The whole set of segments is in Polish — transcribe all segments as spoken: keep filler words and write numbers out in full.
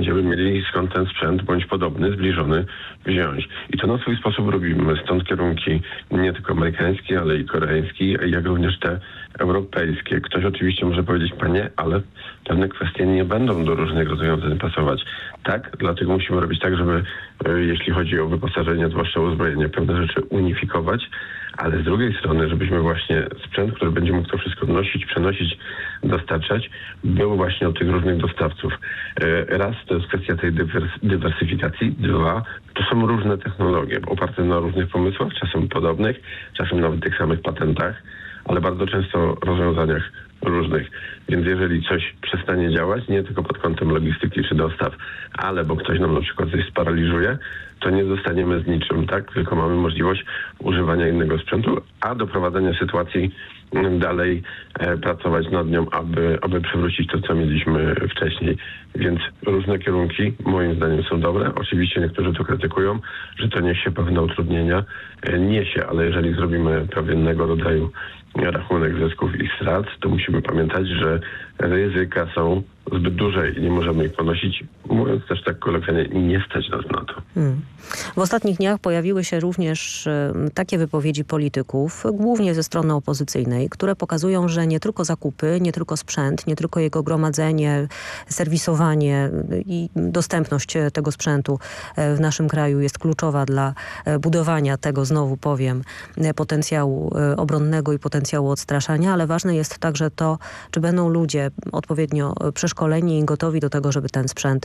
będziemy mieli skąd ten sprzęt bądź podobny, zbliżony wziąć. I to na swój sposób robimy. Stąd kierunki nie tylko amerykańskie, ale i koreańskie, jak również te europejskie. Ktoś oczywiście może powiedzieć, panie, ale pewne kwestie nie będą do różnych rozwiązań pasować. Tak, dlatego musimy robić tak, żeby jeśli chodzi o wyposażenie, zwłaszcza uzbrojenie, pewne rzeczy unifikować, ale z drugiej strony, żebyśmy właśnie sprzęt, który będzie mógł to wszystko nosić, przenosić, dostarczać, był właśnie od tych różnych dostawców. Raz, to jest kwestia tej dywers- dywersyfikacji. Dwa, to są różne technologie, oparte na różnych pomysłach, czasem podobnych, czasem nawet tych samych patentach, ale bardzo często rozwiązaniach różnych. Więc jeżeli coś przestanie działać, nie tylko pod kątem logistyki czy dostaw, ale bo ktoś nam na przykład coś sparaliżuje, to nie zostaniemy z niczym, tak? Tylko mamy możliwość używania innego sprzętu, a doprowadzenia sytuacji dalej e, pracować nad nią, aby, aby przywrócić to, co mieliśmy wcześniej. Więc różne kierunki moim zdaniem są dobre. Oczywiście niektórzy to krytykują, że to niesie pewne utrudnienia. E, niesie, ale jeżeli zrobimy pewnego rodzaju rachunek zysków i strat, to musimy pamiętać, że ryzyka są zbyt duże i nie możemy ich ponosić. Mówiąc też tak kolokwialnie, nie stać nas na to. Hmm. W ostatnich dniach pojawiły się również takie wypowiedzi polityków, głównie ze strony opozycyjnej, które pokazują, że nie tylko zakupy, nie tylko sprzęt, nie tylko jego gromadzenie, serwisowanie i dostępność tego sprzętu w naszym kraju jest kluczowa dla budowania tego, znowu powiem, potencjału obronnego i potencjału odstraszania, ale ważne jest także to, czy będą ludzie odpowiednio przeszkoleni i gotowi do tego, żeby ten sprzęt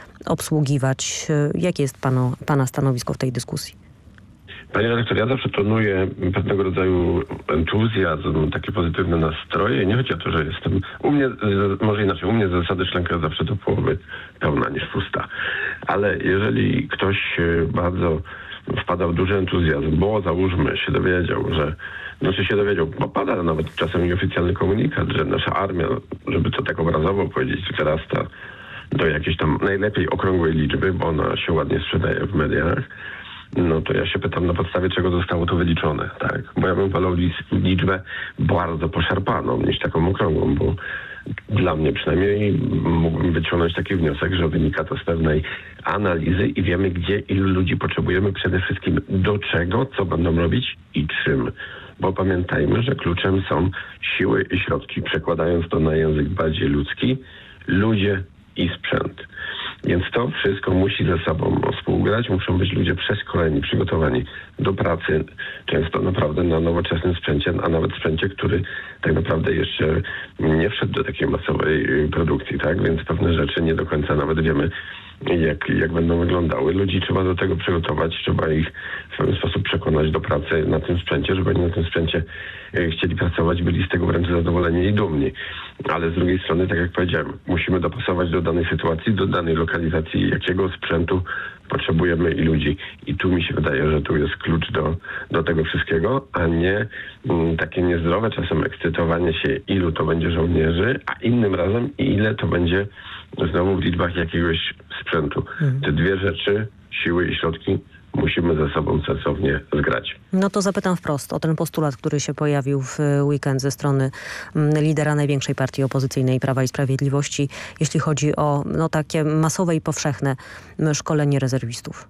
obsługiwać. Jakie jest panu, pana stanowisko w tej dyskusji? Panie redaktor, ja zawsze tonuję pewnego rodzaju entuzjazm, takie pozytywne nastroje. Nie chodzi o to, że jestem... U mnie, może inaczej, u mnie z zasady szklanka zawsze do połowy pełna niż pusta. Ale jeżeli ktoś bardzo wpada w duży entuzjazm, bo załóżmy się dowiedział, że Znaczy się dowiedział, bo pada nawet czasem nieoficjalny komunikat, że nasza armia, żeby to tak obrazowo powiedzieć, wzrasta do jakiejś tam najlepiej okrągłej liczby, bo ona się ładnie sprzedaje w mediach, no to ja się pytam, na podstawie czego zostało to wyliczone, tak? Bo ja bym wolał liczbę bardzo poszarpaną niż taką okrągłą, bo dla mnie przynajmniej mógłbym wyciągnąć taki wniosek, że wynika to z pewnej analizy i wiemy, gdzie, ilu ludzi potrzebujemy, przede wszystkim do czego, co będą robić i czym. Bo pamiętajmy, że kluczem są siły i środki. Przekładając to na język bardziej ludzki, ludzie i sprzęt. Więc to wszystko musi ze sobą współgrać. Muszą być ludzie przeszkoleni, przygotowani do pracy, często naprawdę na nowoczesnym sprzęcie, a nawet sprzęcie, który tak naprawdę jeszcze nie wszedł do takiej masowej produkcji, tak? Więc pewne rzeczy nie do końca nawet wiemy, jak, jak będą wyglądały. Ludzi trzeba do tego przygotować, trzeba ich w pewien sposób przekonać do pracy na tym sprzęcie, żeby oni na tym sprzęcie chcieli pracować, byli z tego wręcz zadowoleni i dumni. Ale z drugiej strony, tak jak powiedziałem, musimy dopasować do danej sytuacji, do danej lokalizacji, jakiego sprzętu potrzebujemy i ludzi. I tu mi się wydaje, że tu jest klucz do, do tego wszystkiego, a nie mm, takie niezdrowe czasem ekscytowanie się, ilu to będzie żołnierzy, a innym razem ile to będzie znowu w liczbach jakiegoś sprzętu. Hmm. Te dwie rzeczy, siły i środki, musimy ze sobą sensownie zgrać. No to zapytam wprost o ten postulat, który się pojawił w weekend ze strony lidera największej partii opozycyjnej Prawa i Sprawiedliwości, jeśli chodzi o no, takie masowe i powszechne szkolenie rezerwistów.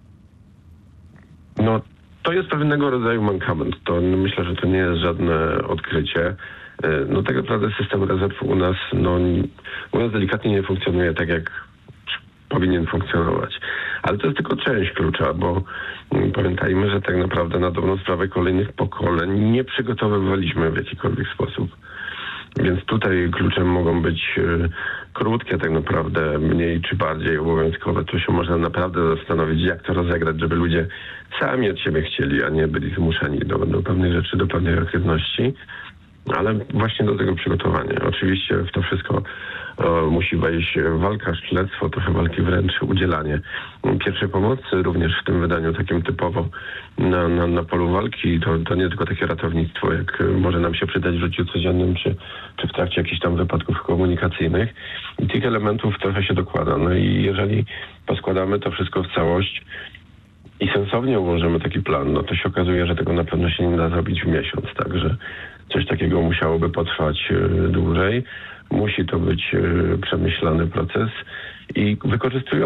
No to jest pewnego rodzaju mankament. To myślę, że to nie jest żadne odkrycie. No tak naprawdę system rezerw u nas, no mówiąc delikatnie, nie funkcjonuje tak, jak powinien funkcjonować. Ale to jest tylko część klucza, bo pamiętajmy, że tak naprawdę na dobrą sprawę kolejnych pokoleń nie przygotowywaliśmy w jakikolwiek sposób. Więc tutaj kluczem mogą być krótkie tak naprawdę, mniej czy bardziej obowiązkowe. Tu się można naprawdę zastanowić, jak to rozegrać, żeby ludzie sami od siebie chcieli, a nie byli zmuszeni do, do pewnych rzeczy, do pewnej aktywności. Ale właśnie do tego przygotowania. Oczywiście w to wszystko o, musi wejść walka, szkielectwo, trochę walki wręcz, udzielanie pierwszej pomocy, również w tym wydaniu takim typowo na, na, na polu walki. To, to nie tylko takie ratownictwo, jak może nam się przydać w życiu codziennym, czy, czy w trakcie jakichś tam wypadków komunikacyjnych. I tych elementów trochę się dokłada. No i jeżeli poskładamy to wszystko w całość i sensownie ułożymy taki plan, no to się okazuje, że tego na pewno się nie da zrobić w miesiąc. Także coś takiego musiałoby potrwać dłużej. Musi to być przemyślany proces i wykorzystujący